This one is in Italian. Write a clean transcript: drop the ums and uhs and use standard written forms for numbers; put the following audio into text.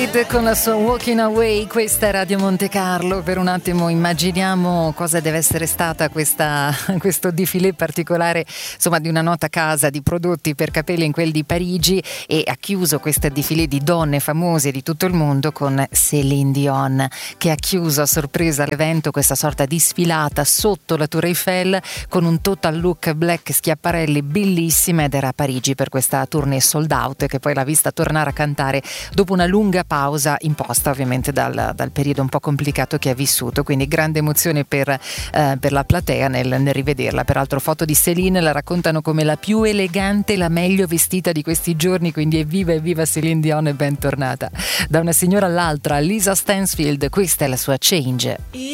Con la sua Walking Away, questa è Radio Monte Carlo. Per un attimo immaginiamo cosa deve essere stata questo défilé particolare, insomma, di una nota casa di prodotti per capelli in quel di Parigi, e ha chiuso questo défilé di donne famose di tutto il mondo con Céline Dion, che ha chiuso a sorpresa l'evento, questa sorta di sfilata sotto la Tour Eiffel con un total look black schiaparelli bellissima, ed era a Parigi per questa tournée sold out che poi l'ha vista tornare a cantare dopo una lunga pausa imposta ovviamente dal periodo un po' complicato che ha vissuto, quindi grande emozione per la platea nel rivederla. Peraltro foto di Céline la raccontano come la più elegante, la meglio vestita di questi giorni, quindi evviva Céline Dion e bentornata. Da una signora all'altra, Lisa Stansfield, questa è la sua Change.